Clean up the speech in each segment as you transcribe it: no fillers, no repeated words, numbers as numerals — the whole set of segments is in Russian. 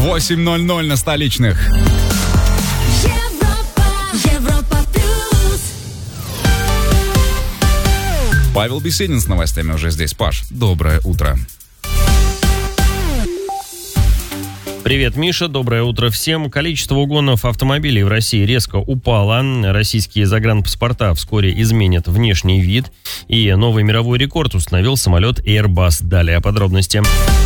8:00 на столичных. Европа плюс. Павел Беседин с новостями уже здесь. Паш, доброе утро. Привет, Миша, доброе утро всем. Количество угонов автомобилей в России резко упало. Российские загранпаспорта вскоре изменят внешний вид. И новый мировой рекорд установил самолет Airbus. Далее подробности.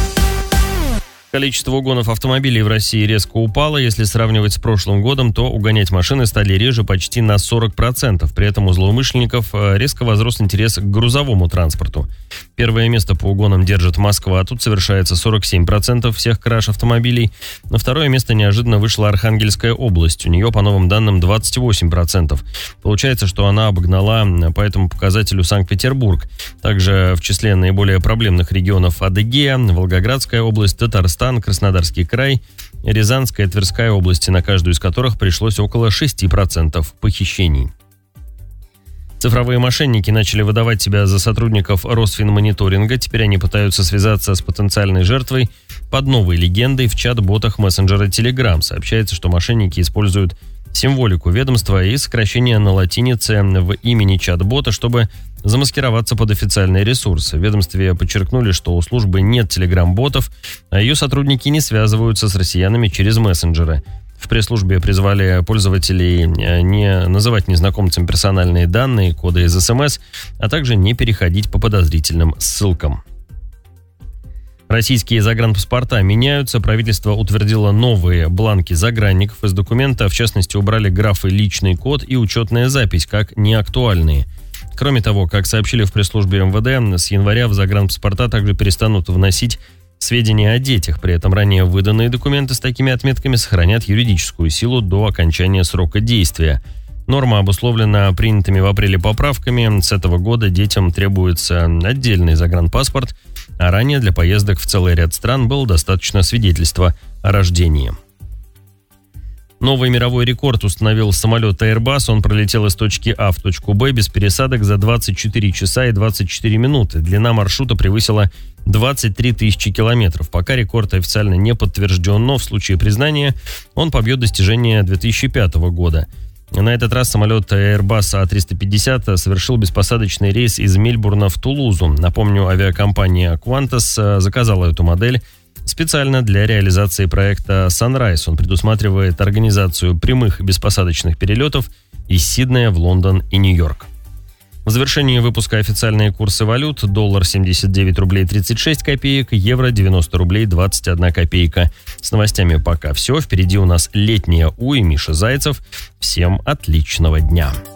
Количество угонов автомобилей в России резко упало. Если сравнивать с прошлым годом, то угонять машины стали реже почти на 40%. При этом у злоумышленников резко возрос интерес к грузовому транспорту. Первое место по угонам держит Москва. Тут совершается 47% всех краж автомобилей. На второе место неожиданно вышла Архангельская область. У нее, по новым данным, 28%. Получается, что она обогнала по этому показателю Санкт-Петербург. Также в числе наиболее проблемных регионов Адыгея, Волгоградская область, Татарстан, Краснодарский край, Рязанская и Тверская области, на каждую из которых пришлось около 6% похищений. Цифровые мошенники начали выдавать себя за сотрудников Росфинмониторинга. Теперь они пытаются связаться с потенциальной жертвой под новой легендой в чат-ботах мессенджера Telegram. Сообщается, что мошенники используют символику ведомства и сокращение на латинице в имени чат-бота, чтобы замаскироваться под официальные ресурсы. В ведомстве подчеркнули, что у службы нет телеграм-ботов, а ее сотрудники не связываются с россиянами через мессенджеры. В пресс-службе призвали пользователей не называть незнакомцам персональные данные, коды из СМС, а также не переходить по подозрительным ссылкам. Российские загранпаспорта меняются. Правительство утвердило новые бланки загранников. Из документа, в частности, убрали графы «личный код» и «учетная запись» как неактуальные. Кроме того, как сообщили в пресс-службе МВД, с января в загранпаспорта также перестанут вносить сведения о детях. При этом ранее выданные документы с такими отметками сохранят юридическую силу до окончания срока действия. Норма обусловлена принятыми в апреле поправками. С этого года детям требуется отдельный загранпаспорт, а ранее для поездок в целый ряд стран было достаточно свидетельства о рождении. Новый мировой рекорд установил самолет Airbus. Он пролетел из точки А в точку Б без пересадок за 24 часа и 24 минуты. Длина маршрута превысила 23 тысячи километров. Пока рекорд официально не подтвержден, но в случае признания он побьет достижение 2005 года. На этот раз самолет Airbus A350 совершил беспосадочный рейс из Мельбурна в Тулузу. Напомню, авиакомпания Qantas заказала эту модель специально для реализации проекта Sunrise. Он предусматривает организацию прямых беспосадочных перелетов из Сиднея в Лондон и Нью-Йорк. В завершении выпуска официальные курсы валют. Доллар 79 рублей 36 копеек, евро 90 рублей 21 копейка. С новостями пока все. Впереди у нас летняя У и Миша Зайцев. Всем отличного дня.